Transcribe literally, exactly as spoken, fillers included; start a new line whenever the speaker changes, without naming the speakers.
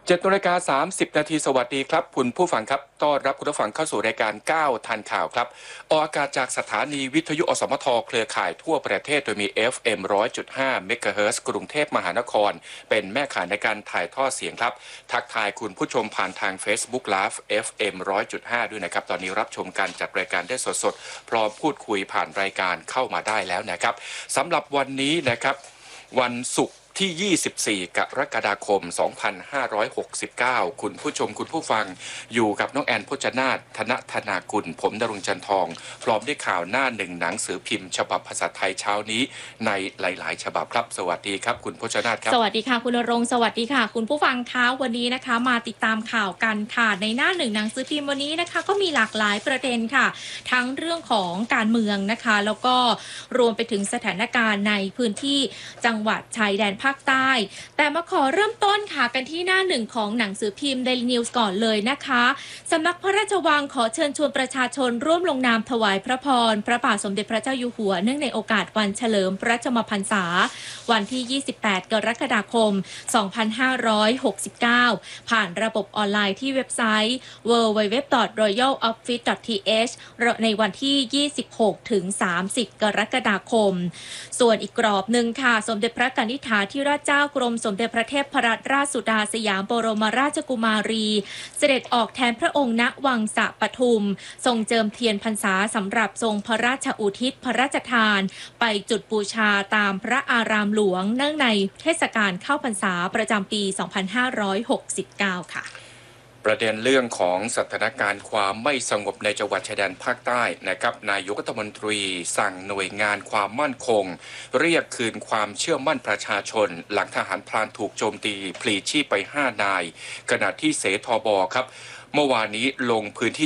เจ็ดนาฬิกาสามสิบนาทีสวัสดีครับคุณผู้ฟังครับต้อนรับคุณผู้ฟังเข้าสู่รายการเก้าทันข่าวครับออกอากาศจากสถานีวิทยุอสมทเครือข่ายทั่วประเทศโดยมี เอฟ เอ็ม หนึ่งร้อยจุดห้า เมกะเฮิรตซ์กรุงเทพมหานครเป็นแม่ข่ายในการถ่ายทอดเสียงครับทักทายคุณผู้ชมผ่านทาง Facebook Live เอฟ เอ็ม หนึ่งร้อยจุดห้า ด้วยนะครับตอนนี้รับชมการจัดรายการได้สดๆพร้อมพูดคุยผ่านรายการเข้ามาได้แล้วนะครับสำหรับวันนี้นะครับวันศุกร์ที่ ยี่สิบสี่ กรกฎาคม สองพันห้าร้อยหกสิบเก้า คุณผู้ชมคุณผู้ฟังอยู่กับน้องแอนพจนาถ ธนธนากุลผมดรุงจันทองพร้อมด้วยข่าวหน้าหนึ่งหนังสือพิมพ์ฉบับภาษาไทยเช้านี้ในหลายๆฉบับครับสวัสดีครับคุณพจนาถครับ
สวัสดีค่ะคุณณรงค์สวัสดีค่ะคุณผู้ฟังคะวันนี้นะคะมาติดตามข่าวกันค่ะในหน้าหนึ่งหนังสือพิมพ์วันนี้นะคะก็มีหลากหลายประเด็นค่ะทั้งเรื่องของการเมืองนะคะแล้วก็รวมไปถึงสถานการณ์ในพื้นที่จังหวัดชายแดนภาคใต้แต่มาขอเริ่มต้นค่ะกันที่หน้าหนึ่งของหนังสือพิมพ์ Daily News ก่อนเลยนะคะสำนักพระราชวังขอเชิญชวนประชาชนร่วมลงนามถวายพระพรพระบาทสมเด็จพระเจ้าอยู่หัวเนื่องในโอกาสวันเฉลิมพระชนมพรรษาวันที่ยี่สิบแปดกรกฎาคมสองพันห้าร้อยหกสิบเก้าผ่านระบบออนไลน์ที่เว็บไซต์ ดับเบิลยู ดับเบิลยู ดับเบิลยู ดอท รอยัล ออฟฟิศ ดอท ที เอช ในวันที่ยี่สิบหกถึงสามสิบกรกฎาคมส่วนอีกกรอบหนึ่งค่ะสมเด็จพระกนิษฐาธิราชเจ้ากรมสมเด็จพระเทพรัตนราชสุดาสยามบรมราชกุมารีเสด็จออกแทนพระองค์ณวังสะปทุมทรงเจิมเทียนพรรษาสำหรับทรงพระราชอุทิศพระราชทานไปจุดบูชาตามพระอารามหลวงเนื่องในเทศกาลเข้าพรรษาประจำปีสองพันห้าร้อยหกสิบเก้าค่ะ
ประเด็นเรื่องของสถานการณ์ความไม่สงบในจังหวัดชายแดนภาคใต้นะครับนายกรัฐมนตรีสั่งหน่วยงานความมั่นคงเรียกคืนความเชื่อมั่นประชาชนหลังทหารพรานถูกโจมตีพลีชีพไปห้านายขณะที่เสทบครับเมื่อวานนี้ลงพื้นที่